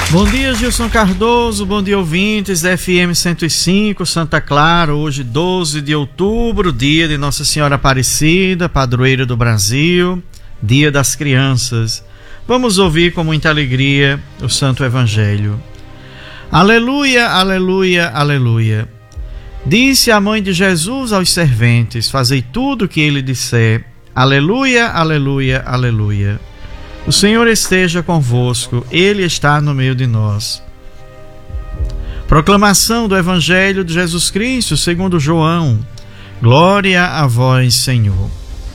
Bom dia, Gilson Cardoso, bom dia, ouvintes da FM 105, Santa Clara. Hoje, 12 de outubro, dia de Nossa Senhora Aparecida, padroeira do Brasil, dia das crianças. Vamos ouvir com muita alegria o Santo Evangelho. Aleluia, aleluia, aleluia. Disse a mãe de Jesus aos serventes: fazei tudo o que ele disser. Aleluia, aleluia, aleluia. O Senhor esteja convosco, Ele está no meio de nós. Proclamação do Evangelho de Jesus Cristo segundo João. Glória a vós, Senhor.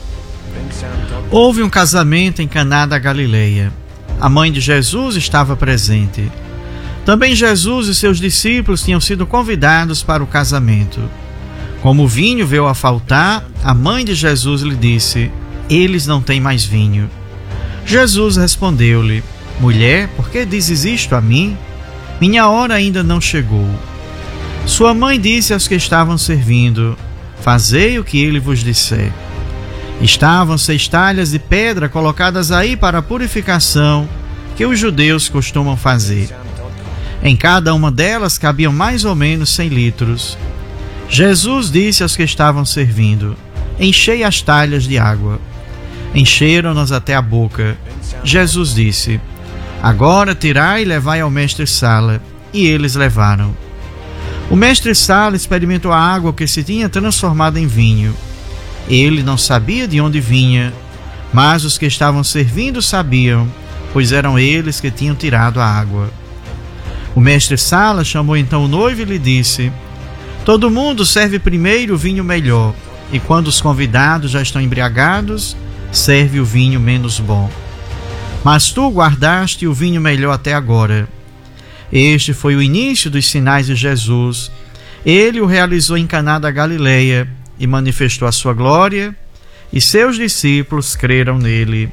Houve um casamento em Caná da Galileia. A mãe de Jesus estava presente. Também Jesus e seus discípulos tinham sido convidados para o casamento. Como o vinho veio a faltar, a mãe de Jesus lhe disse: eles não têm mais vinho. Jesus respondeu-lhe: mulher, por que dizes isto a mim? Minha hora ainda não chegou. Sua mãe disse aos que estavam servindo: fazei o que ele vos disser. Estavam 6 talhas de pedra colocadas aí para a purificação, que os judeus costumam fazer. Em cada uma delas cabiam mais ou menos 100 litros. Jesus disse aos que estavam servindo: enchei as talhas de água. Encheram-nas até a boca. Jesus disse: agora tirai e levai ao mestre-sala. E eles levaram. O mestre-sala experimentou a água que se tinha transformado em vinho. Ele não sabia de onde vinha, mas os que estavam servindo sabiam, pois eram eles que tinham tirado a água. O mestre-sala chamou então o noivo e lhe disse: todo mundo serve primeiro o vinho melhor, e quando os convidados já estão embriagados, serve o vinho menos bom. Mas tu guardaste o vinho melhor até agora. Este foi o início dos sinais de Jesus. Ele o realizou em Caná da Galileia e manifestou a sua glória, e seus discípulos creram nele.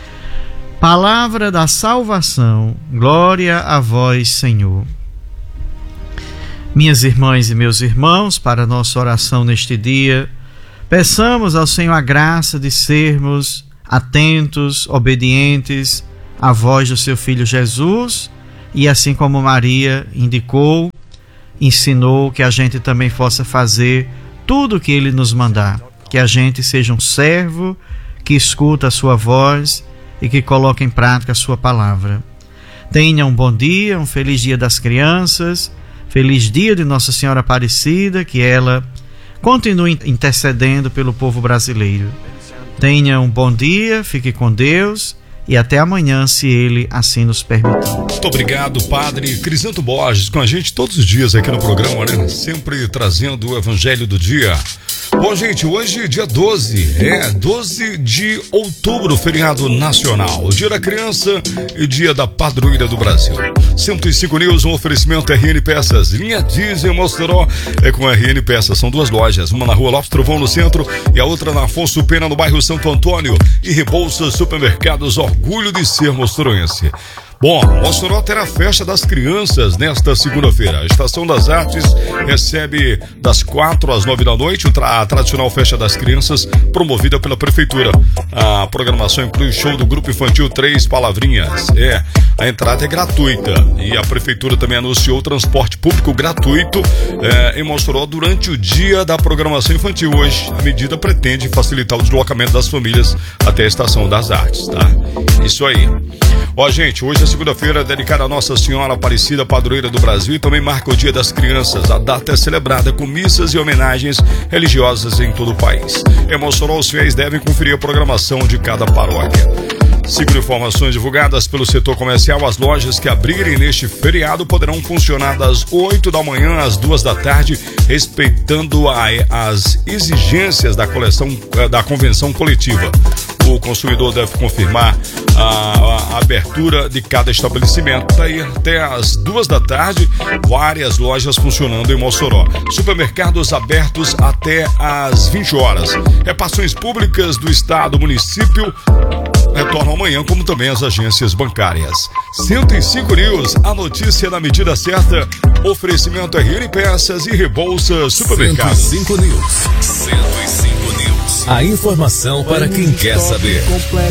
Palavra da salvação. Glória a vós, Senhor. Minhas irmãs e meus irmãos, para a nossa oração neste dia, peçamos ao Senhor a graça de sermos atentos, obedientes à voz do seu Filho Jesus, e assim como Maria indicou, ensinou, que a gente também possa fazer tudo o que Ele nos mandar, que a gente seja um servo que escuta a sua voz e que coloca em prática a sua palavra. Tenha um bom dia, um feliz dia das crianças, feliz dia de Nossa Senhora Aparecida, que ela continue intercedendo pelo povo brasileiro. Tenha um bom dia, fique com Deus e até amanhã, se Ele assim nos permitir. Muito obrigado, Padre Crisanto Borges, com a gente todos os dias aqui no programa, né? Sempre trazendo o Evangelho do dia. Bom, gente, hoje dia 12 de outubro, feriado nacional, dia da criança e dia da padroeira do Brasil. 105 News, um oferecimento RN Peças, linha Diesel Mossoró, é com RN Peças. São 2 lojas, uma na rua Lopes Trovão no centro e a outra na Afonso Pena no bairro Santo Antônio. E Rebouças Supermercados, orgulho de ser moçoroense. Bom, Mossoró terá festa das crianças nesta segunda-feira. A Estação das Artes recebe das 4 às 9 da noite a tradicional festa das crianças promovida pela Prefeitura. A programação inclui o show do Grupo Infantil 3 Palavrinhas. A entrada é gratuita e a Prefeitura também anunciou transporte público gratuito em Mossoró durante o dia da programação infantil. Hoje, a medida pretende facilitar o deslocamento das famílias até a Estação das Artes, tá? Isso aí. Ó, gente, hoje é segunda-feira dedicada a Nossa Senhora Aparecida, padroeira do Brasil, e também marca o Dia das Crianças. A data é celebrada com missas e homenagens religiosas em todo o país. Em Mossoró, os fiéis devem conferir a programação de cada paróquia. Segundo informações divulgadas pelo setor comercial, as lojas que abrirem neste feriado poderão funcionar das 8 da manhã às 2 da tarde, respeitando as exigências da convenção coletiva. O consumidor deve confirmar a abertura de cada estabelecimento. Daí até às 2 da tarde, várias lojas funcionando em Mossoró. Supermercados abertos até às 20 horas. Repartições públicas do Estado, município retornam amanhã, como também as agências bancárias. 105 News, a notícia na medida certa. Oferecimento RN Peças e Rebouças Supermercados. 105 News. 105 News. A informação para quem quer saber.